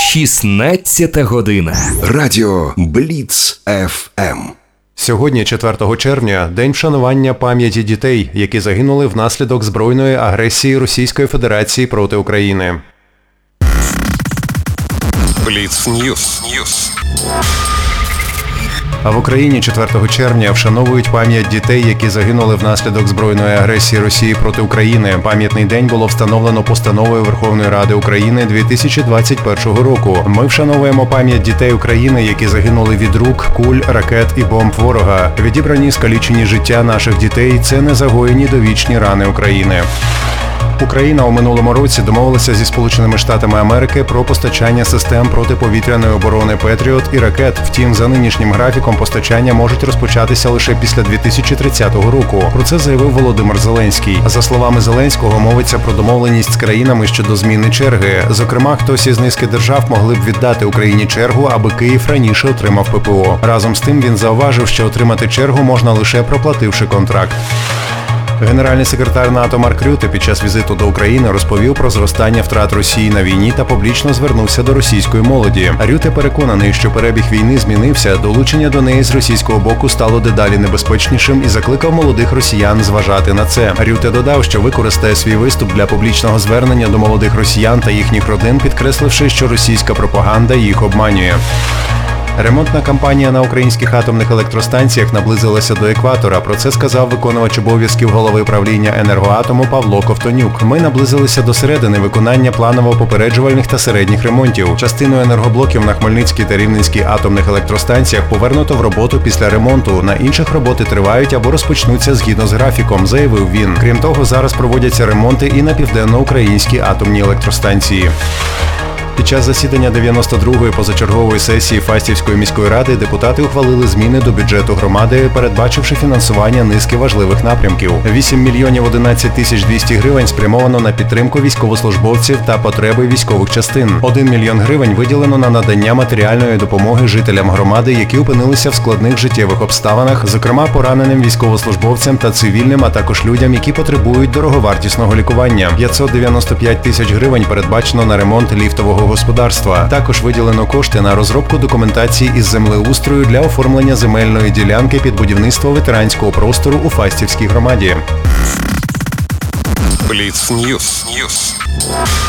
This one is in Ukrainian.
16 година. Радіо Бліц ФМ. Сьогодні, 4 червня, день вшанування пам'яті дітей, які загинули внаслідок збройної агресії Російської Федерації проти України. Бліц Ньюс. А в Україні 4 червня вшановують пам'ять дітей, які загинули внаслідок збройної агресії Росії проти України. Пам'ятний день було встановлено постановою Верховної Ради України 2021 року. Ми вшановуємо пам'ять дітей України, які загинули від рук, куль, ракет і бомб ворога. Відібрані скалічені життя наших дітей – це незагоєні довічні рани України. Україна у минулому році домовилася зі Сполученими Штатами Америки про постачання систем протиповітряної оборони «Петріот» і ракет. Втім, за нинішнім графіком постачання можуть розпочатися лише після 2030 року. Про це заявив Володимир Зеленський. За словами Зеленського, мовиться про домовленість з країнами щодо зміни черги. Зокрема, хтось із низки держав могли б віддати Україні чергу, аби Київ раніше отримав ППО. Разом з тим він зауважив, що отримати чергу можна лише проплативши контракт. Генеральний секретар НАТО Марк Рюте під час візиту до України розповів про зростання втрат Росії на війні та публічно звернувся до російської молоді. Рюте переконаний, що перебіг війни змінився, долучення до неї з російського боку стало дедалі небезпечнішим і закликав молодих росіян зважати на це. Рюте додав, що використає свій виступ для публічного звернення до молодих росіян та їхніх родин, підкресливши, що російська пропаганда їх обманює. Ремонтна кампанія на українських атомних електростанціях наблизилася до екватора. Про це сказав виконувач обов'язків голови правління «Енергоатому» Павло Ковтонюк. Ми наблизилися до середини виконання планово-попереджувальних та середніх ремонтів. Частину енергоблоків на Хмельницькій та Рівненській атомних електростанціях повернуто в роботу після ремонту. На інших роботи тривають або розпочнуться згідно з графіком, заявив він. Крім того, зараз проводяться ремонти і на південноукраїнській атомній електростанції. Під час засідання 92-ї позачергової сесії Фастівської міської ради депутати ухвалили зміни до бюджету громади, передбачивши фінансування низки важливих напрямків. 8 мільйонів 11 тисяч 200 гривень спрямовано на підтримку військовослужбовців та потреби військових частин. 1 мільйон гривень виділено на надання матеріальної допомоги жителям громади, які опинилися в складних життєвих обставинах, зокрема пораненим військовослужбовцям та цивільним, а також людям, які потребують дороговартісного лікування. 595 тисяч гривень передбачено на ремонт ліфтового господарства. Також виділено кошти на розробку документації із землеустрою для оформлення земельної ділянки під будівництво ветеранського простору у Фастівській громаді. Бліц Ньюс.